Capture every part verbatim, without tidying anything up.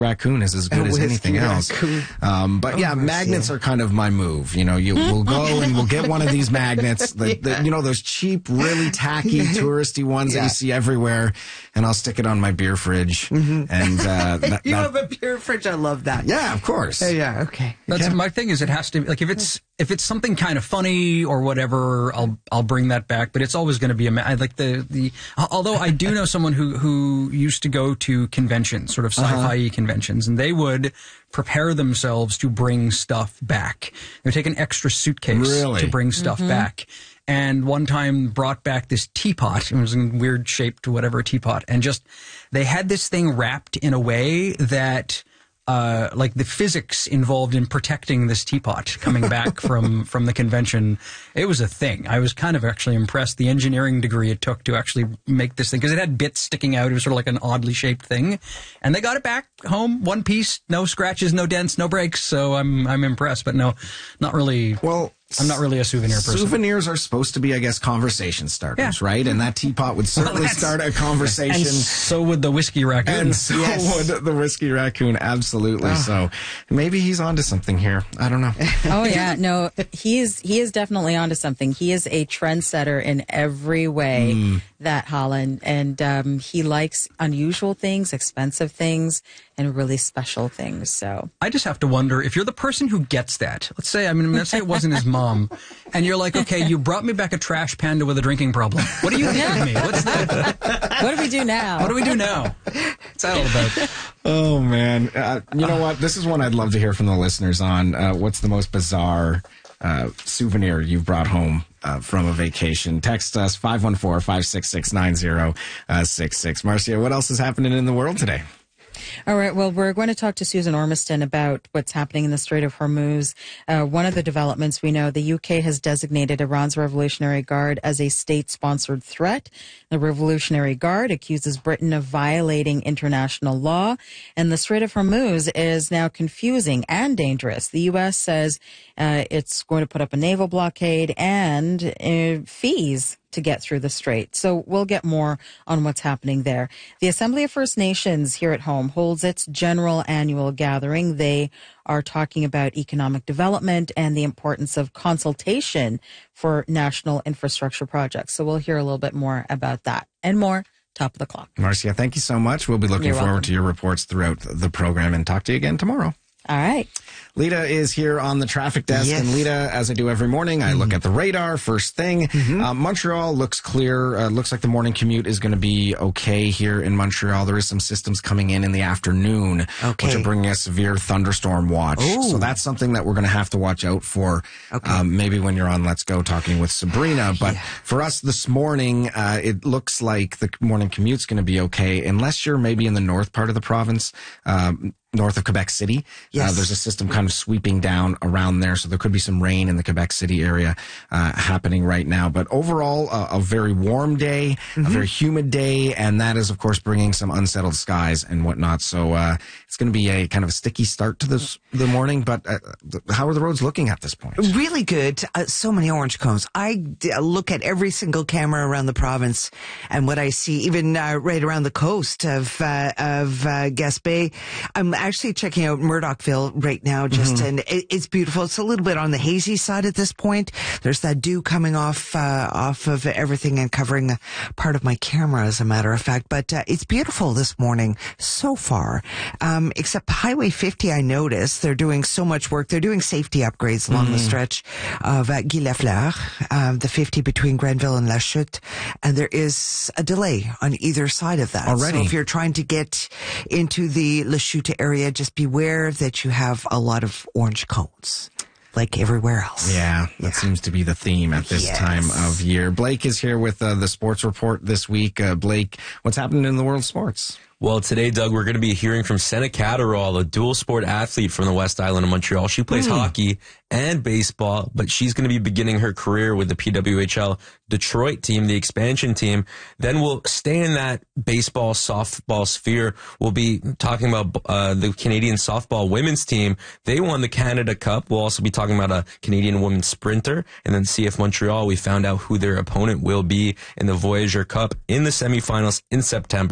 raccoon is as good as anything else. Um, but yeah, oh, magnets yeah. are kind of my move. You know, you we'll go and we'll get one of these magnets, the, yeah. the, you know, those cheap, really tacky, touristy ones yeah. that you see everywhere, and I'll stick it on my beer fridge. Mm-hmm. And uh, that, you that, have a beer fridge. I love that. Yeah, of course. Uh, yeah, okay. That's my thing. Is it has to like if it's if it's something kind of funny or whatever, I'll I'll bring that back. But it's always going to be a ma- like the the. Although I do know someone who who used to go to conventions, sort of sci-fi uh-huh. conventions, and they would prepare themselves to bring stuff back. They take an extra suitcase really? to bring stuff mm-hmm. back. And one time brought back this teapot. It was a weird shaped whatever teapot, and just they had this thing wrapped in a way that. Uh, like the physics involved in protecting this teapot coming back from, from the convention, it was a thing. I was kind of actually impressed the engineering degree it took to actually make this thing, because it had bits sticking out. It was sort of like an oddly shaped thing, and they got it back home, one piece, no scratches, no dents, no breaks. So I'm I'm impressed, but no, not really. Well. I'm not really a souvenir person. Souvenirs are supposed to be, I guess, conversation starters, yeah. right? And that teapot would certainly well, start a conversation. And so would the whiskey raccoon. And so yes. would the whiskey raccoon, absolutely. Oh. So maybe he's onto something here. I don't know. Oh, yeah. No, he is, he is definitely onto something. He is a trendsetter in every way, mm. that Holland. And um, he likes unusual things, expensive things, and really special things. So I just have to wonder if you're the person who gets that. Let's say, I mean, let's say it wasn't his mom, and you're like, okay, you brought me back a trash panda with a drinking problem. What do you think of me? What's that? What do we do now? What do we do now? What's that all about? Oh man, uh, you know what? This is one I'd love to hear from the listeners on. Uh, what's the most bizarre uh, souvenir you've brought home Uh, from a vacation? Text us five one four, five six six, nine zero six six. Marcia, what else is happening in the world today? All right. Well, we're going to talk to Susan Ormiston about what's happening in the Strait of Hormuz. Uh, one of the developments we know, the U K has designated Iran's Revolutionary Guard as a state-sponsored threat. The Revolutionary Guard accuses Britain of violating international law, and the Strait of Hormuz is now confusing and dangerous. The U S says uh, it's going to put up a naval blockade and uh, fees to get through the strait. So we'll get more on what's happening there. The Assembly of First Nations here at home holds its general annual gathering. They are talking about economic development and the importance of consultation for national infrastructure projects. So we'll hear a little bit more about that and more. Top of the clock. Marcia, thank you so much. We'll be looking You're forward welcome. to your reports throughout the program, and talk to you again tomorrow. All right. Lita is here on the traffic desk. Yes. And Lita, as I do every morning, I mm-hmm. look at the radar first thing. Mm-hmm. Uh, Montreal looks clear. Uh, looks like the morning commute is going to be okay here in Montreal. There is some systems coming in in the afternoon, okay. which are bringing a severe thunderstorm watch. Ooh. So that's something that we're going to have to watch out for. Okay. Um, maybe when you're on Let's Go talking with Sabrina. But yeah. for us this morning, uh, it looks like the morning commute's going to be okay, unless you're maybe in the north part of the province. Um, north of Quebec City. Yes. Uh, there's a system kind of sweeping down around there, so there could be some rain in the Quebec City area uh, happening right now. But overall, uh, a very warm day, mm-hmm. a very humid day, and that is, of course, bringing some unsettled skies and whatnot. So uh, it's going to be a kind of a sticky start to this the morning, but uh, how are the roads looking at this point? Really good. Uh, so many orange cones. I d- look at every single camera around the province, and what I see, even uh, right around the coast of uh, of uh, Gaspé, I'm actually checking out Murdochville right now, just mm-hmm. and it, it's beautiful. It's a little bit on the hazy side at this point. There's that dew coming off uh, off of everything and covering part of my camera, as a matter of fact. But uh, it's beautiful this morning so far. Um, except Highway fifty, I noticed they're doing so much work. They're doing safety upgrades along mm-hmm. the stretch of uh, Guy Lafleur, um, the fifty between Grenville and La Chute, and there is a delay on either side of that. Already. So if you're trying to get into the La Chute area, just beware that you have a lot of orange cones, like everywhere else. Yeah, that yeah. seems to be the theme at this yes. time of year. Blake is here with uh, the sports report this week. Uh, Blake, what's happening in the world of sports? Well, today, Doug, we're going to be hearing from Senna Catterall, a dual sport athlete from the West Island of Montreal. She plays mm. hockey and baseball, but she's going to be beginning her career with the P W H L Detroit team, the expansion team. Then we'll stay in that baseball, softball sphere. We'll be talking about uh, the Canadian softball women's team. They won the Canada Cup. We'll also be talking about a Canadian women's sprinter. And then C F Montreal, we found out who their opponent will be in the Voyager Cup in the semifinals in September, but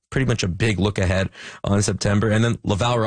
pretty much a big look ahead on September. And then Laval